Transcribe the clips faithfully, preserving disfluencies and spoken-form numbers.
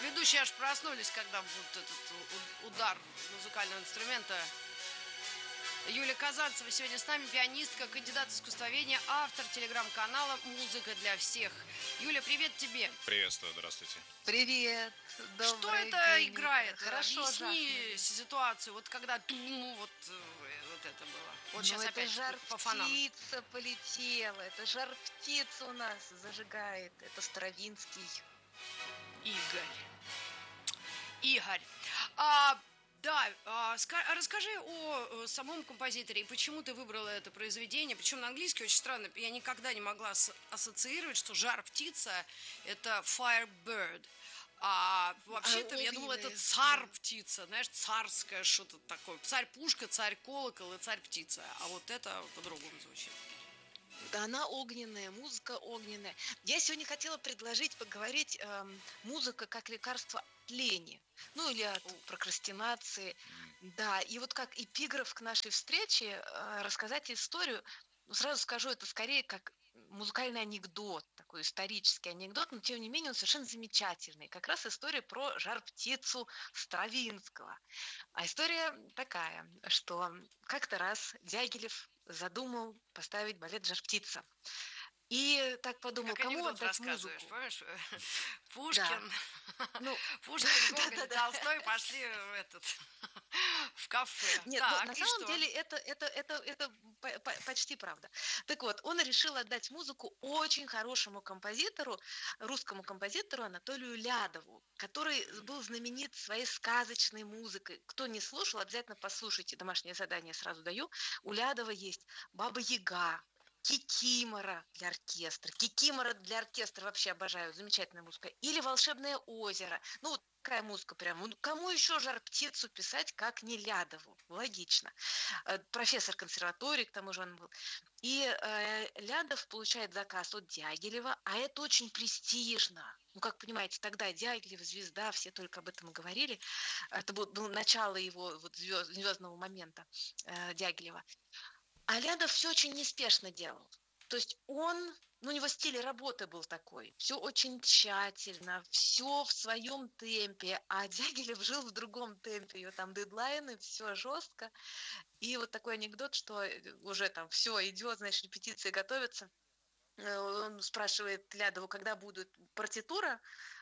Ведущие аж проснулись, когда вот этот у- удар музыкального инструмента. Юлия Казанцева сегодня с нами, пианистка, кандидат искусствоведения, автор телеграм-канала «Музыка для всех». Юля, привет тебе. Приветствую, здравствуйте. Привет, Что добрый это день, Виктор. играет? Хорошо Объясни жахнули. ситуацию, вот когда тум, вот, э, вот это было. Вот Ну, сейчас это опять жар по фонам. птица полетела, это жар птица у нас зажигает, это Стравинский. Игорь. Игорь. А, да, а, ска- а расскажи о э, самом композиторе и почему ты выбрала это произведение. Причем на английский очень странно. Я никогда не могла ас- ассоциировать, что жар птица это firebird. А А вообще-то я думала, это огненные, царь да. птица, знаешь, царское что-то такое. Царь пушка, царь колокол и царь птица. А вот это по-другому звучит. Да, она огненная, музыка огненная. Я сегодня хотела предложить поговорить эм, музыка как лекарство от лени, ну или от О, прокрастинации. М, Да, и вот как эпиграф к нашей встрече э, рассказать историю. Ну, сразу скажу, это скорее как музыкальный анекдот, такой исторический анекдот, но тем не менее он совершенно замечательный. Как раз история про жар-птицу Стравинского. А история такая, что как-то раз Дягилев задумал поставить балет «Жар-птица». И так ты подумал, как кому анекдот отдать рассказываешь, музыку? понимаешь? Да, Пушкин, ну, Пушкин, Гоголь, да-да-да. Толстой пошли в этот в кафе. Нет, ну на Так, и самом что? деле это, это, это, это по- по- почти правда. Так вот, он решил отдать музыку очень хорошему композитору, русскому композитору Анатолию Лядову, который был знаменит своей сказочной музыкой. Кто не слушал, обязательно послушайте. Домашнее задание сразу даю. У Лядова есть «Баба Яга», Кикимора для оркестра. Кикимора для оркестра вообще обожаю. Замечательная музыка. Или «Волшебное озеро». Ну, вот такая музыка прям. Ну, кому еще жар-птицу писать, как не Лядову? Логично. Э, Профессор консерватории, к тому же он был. И э, Лядов получает заказ от Дягилева, а это очень престижно. Ну, как понимаете, тогда Дягилев, звезда, все только об этом и говорили. Это было, было начало его вот, звезд, звездного момента э, Дягилева. А Лядов все очень неспешно делал. То есть он, ну, у него стиль работы был такой. Все очень тщательно, все в своем темпе. А Дягилев жил в другом темпе. Его там дедлайны, все жестко. И вот такой анекдот, что э, уже там все идет, значит, репетиции готовятся. Э, Он спрашивает Лядову, когда будет партитура,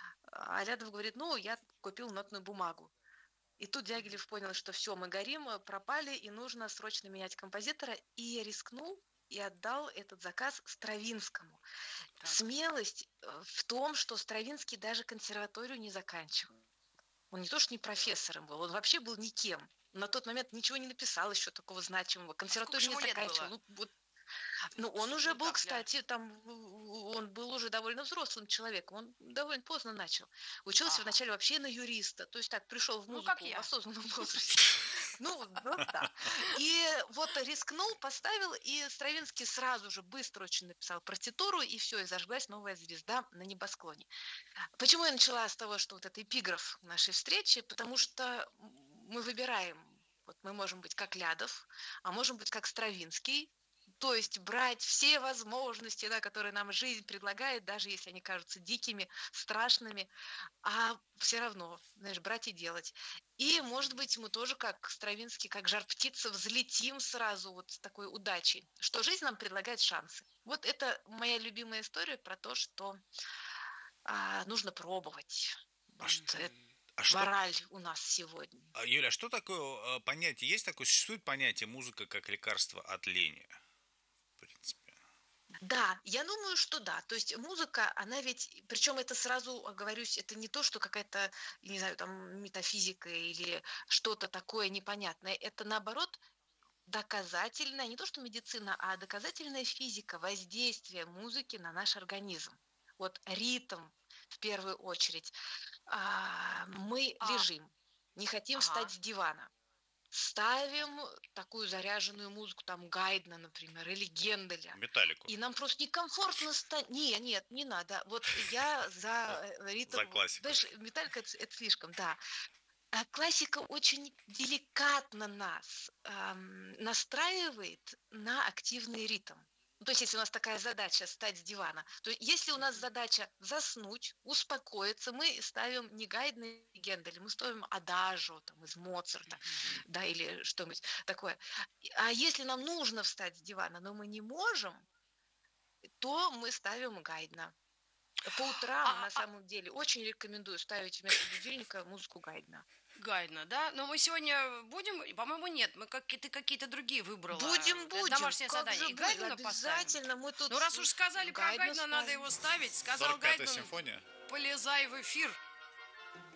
а Лядов говорит, ну, я купил нотную бумагу. И тут Дягилев понял, что все, мы горим, э, пропали, и нужно срочно менять композитора. И рискнул и отдал этот заказ Стравинскому. Так. Смелость э, в том, что Стравинский даже консерваторию не заканчивал. Он не то что не Так. профессором был, он вообще был никем. На тот момент ничего не написал еще такого значимого. А сколько Консерваторию же не ему лет заканчивал. было? Ну, вот. Ну, он Чтоб, уже ну был, так, для... кстати, там, он был уже довольно взрослым человеком. Он довольно поздно начал. Учился Ага. вначале вообще на юриста. То есть так, пришел в Ну, как музыку в я. осознанном возрасте. Ну, ну да. И вот рискнул, поставил, и Стравинский сразу же быстро очень написал партитуру, и все, и зажглась новая звезда на небосклоне. Почему я начала с того, что вот это эпиграф нашей встречи? Потому что мы выбираем, вот мы можем быть как Лядов, а можем быть как Стравинский, то есть брать все возможности, да, которые нам жизнь предлагает, даже если они кажутся дикими, страшными, а все равно, знаешь, брать и делать. И, может быть, мы тоже, как Стравинский, как жар-птица, взлетим сразу вот с такой удачей, что жизнь нам предлагает шансы. Вот это моя любимая история про то, что а, нужно пробовать. А, Вот ш- это а что, мораль у нас сегодня. а, Юля, а что такое э, понятие? Есть такое, существует понятие музыка как лекарство от лени, в принципе? Да, я думаю, что да. То есть музыка, она ведь, причем это сразу, оговорюсь, это не то, что какая-то, не знаю, там метафизика или что-то такое непонятное. Это наоборот доказательная, не то что медицина, а доказательная физика воздействия музыки на наш организм. Вот ритм в первую очередь. А, мы А, лежим, не хотим встать ага. с дивана. Ставим такую заряженную музыку, там Гайдна, например, или Генделя. Металлику. И нам просто некомфортно стать. Не, нет, не надо. Вот я Э, за э, За ритм. классику. Знаешь, металлика это, это слишком, да. А классика очень деликатно нас ам, настраивает на активный ритм. то есть если у нас такая задача встать с дивана, то если у нас задача заснуть, успокоиться, мы ставим не Гайдна и Генделя, мы ставим адажио там, из Моцарта, Мгм. да, или что-нибудь такое. И- А если нам нужно встать с дивана, но мы не можем, то мы ставим Гайдна. По утрам, А, на а, самом деле, очень рекомендую ставить вместо будильника музыку Гайдна. Гайдна, да? Но мы сегодня будем, по-моему, нет, мы как ты какие-то другие выбрала Будем, э, будем, домашнее как задание. же И быть, Гайдна поставим. обязательно мы тут Ну, раз с- уж сказали про Гайдна Гайдна, надо ставим. его ставить. Сказал сорок пятая Гайдн, симфония? полезай в эфир.